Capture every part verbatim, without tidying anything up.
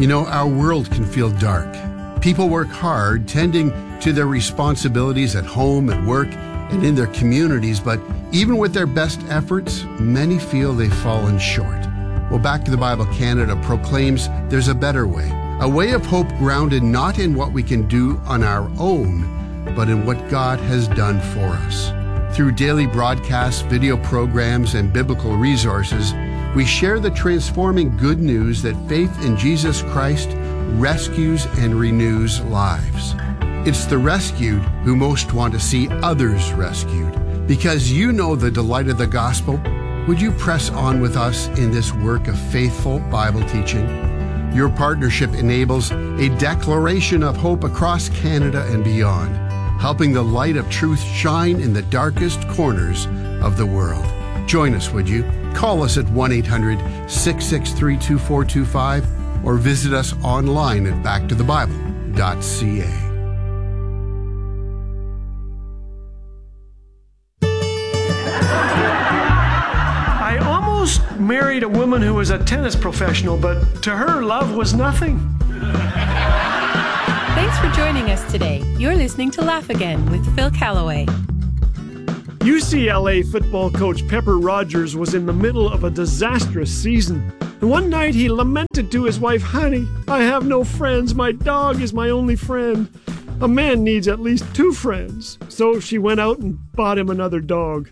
You know, our world can feel dark. People work hard tending to their responsibilities at home, at work, and in their communities, but even with their best efforts, many feel they've fallen short. Well, Back to the Bible Canada proclaims there's a better way, a way of hope grounded not in what we can do on our own, but in what God has done for us. Through daily broadcasts, video programs, and biblical resources, we share the transforming good news that faith in Jesus Christ rescues and renews lives. It's the rescued who most want to see others rescued. Because you know the delight of the gospel, would you press on with us in this work of faithful Bible teaching? Your partnership enables a declaration of hope across Canada and beyond, helping the light of truth shine in the darkest corners of the world. Join us, would you? Call us at one eight hundred, six six three, two four two five or visit us online at back to the bible dot c a. I almost married a woman who was a tennis professional, but to her, love was nothing. Thanks for joining us today. You're listening to Laugh Again with Phil Callaway. U C L A football coach Pepper Rogers was in the middle of a disastrous season. And one night he lamented to his wife, "Honey, I have no friends. My dog is my only friend. A man needs at least two friends." So she went out and bought him another dog.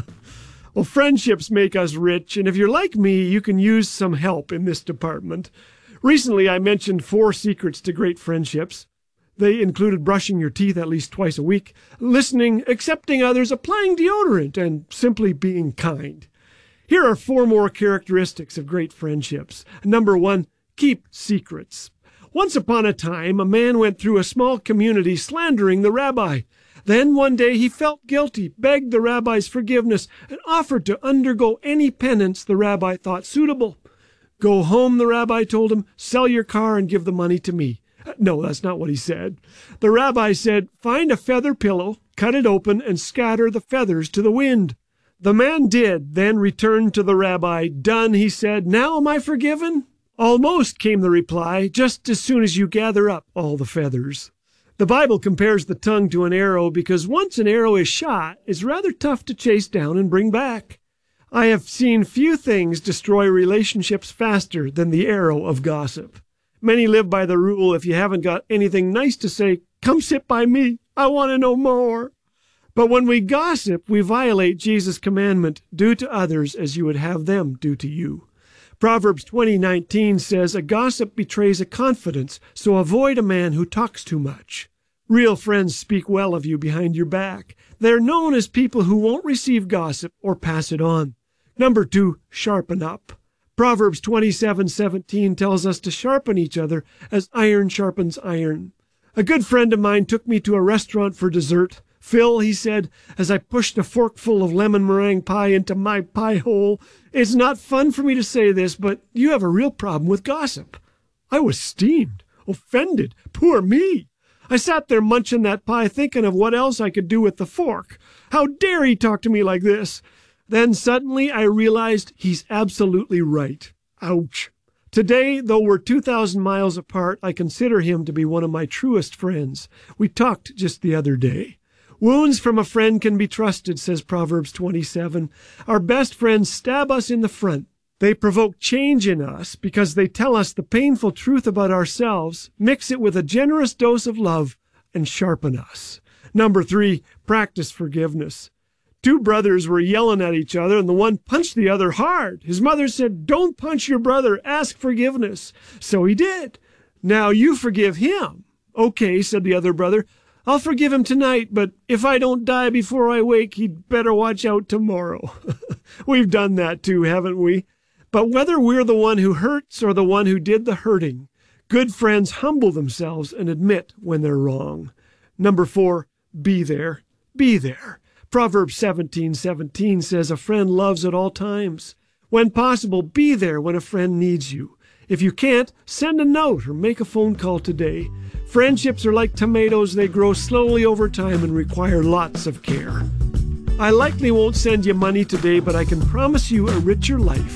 Well, friendships make us rich, and if you're like me, you can use some help in this department. Recently, I mentioned four secrets to great friendships. They included brushing your teeth at least twice a week, listening, accepting others, applying deodorant, and simply being kind. Here are four more characteristics of great friendships. Number one, keep secrets. Once upon a time, a man went through a small community slandering the rabbi. Then one day he felt guilty, begged the rabbi's forgiveness, and offered to undergo any penance the rabbi thought suitable. "Go home," the rabbi told him, "sell your car and give the money to me." No, that's not what he said. The rabbi said, "Find a feather pillow, cut it open, and scatter the feathers to the wind." The man did, then returned to the rabbi. "Done," he said. "Now am I forgiven?" "Almost," came the reply, "just as soon as you gather up all the feathers." The Bible compares the tongue to an arrow because once an arrow is shot, it's rather tough to chase down and bring back. I have seen few things destroy relationships faster than the arrow of gossip. Many live by the rule, if you haven't got anything nice to say, come sit by me. I want to know more. But when we gossip, we violate Jesus' commandment, do to others as you would have them do to you. Proverbs twenty nineteen says, "A gossip betrays a confidence, so avoid a man who talks too much." Real friends speak well of you behind your back. They're known as people who won't receive gossip or pass it on. Number two, sharpen up. Proverbs twenty-seven seventeen tells us to sharpen each other as iron sharpens iron. A good friend of mine took me to a restaurant for dessert. "Phil," he said, as I pushed a forkful of lemon meringue pie into my pie hole, "it's not fun for me to say this, but you have a real problem with gossip." I was steamed, offended. Poor me. I sat there munching that pie thinking of what else I could do with the fork. How dare he talk to me like this? Then suddenly I realized he's absolutely right. Ouch. Today, though we're two thousand miles apart, I consider him to be one of my truest friends. We talked just the other day. Wounds from a friend can be trusted, says Proverbs twenty-seven. Our best friends stab us in the front. They provoke change in us because they tell us the painful truth about ourselves, mix it with a generous dose of love, and sharpen us. Number three, practice forgiveness. Two brothers were yelling at each other, and the one punched the other hard. His mother said, "Don't punch your brother, ask forgiveness." So he did. "Now you forgive him." "Okay," said the other brother. "I'll forgive him tonight, but if I don't die before I wake, he'd better watch out tomorrow." We've done that too, haven't we? But whether we're the one who hurts or the one who did the hurting, good friends humble themselves and admit when they're wrong. Number four, be there. Be there. Proverbs seventeen seventeen says, "A friend loves at all times." When possible, be there when a friend needs you. If you can't, send a note or make a phone call today. Friendships are like tomatoes. They grow slowly over time and require lots of care. I likely won't send you money today, but I can promise you a richer life.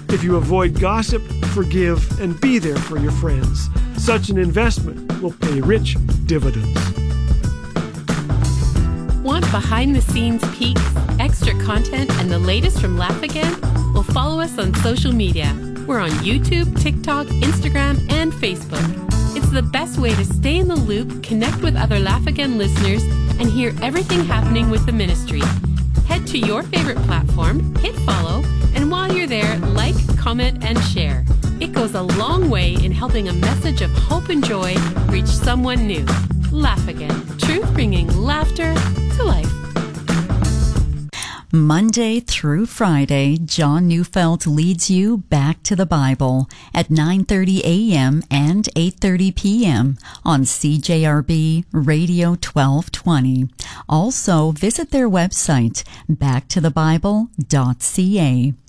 If you avoid gossip, forgive, and be there for your friends, such an investment will pay rich dividends. Want behind-the-scenes peeks, extra content, and the latest from Laugh Again? Well, follow us on social media. We're on YouTube, TikTok, Instagram, and Facebook. It's the best way to stay in the loop, connect with other Laugh Again listeners, and hear everything happening with the ministry. Head to your favorite platform, hit follow, and while you're there, like, comment, and share. It goes a long way in helping a message of hope and joy reach someone new. Laugh Again. Truth bringing laughter to life. Monday through Friday, John Neufeld leads you back to the Bible at nine thirty a.m. and eight thirty p.m. on C J R B Radio twelve twenty. Also, visit their website, back to the bible dot c a.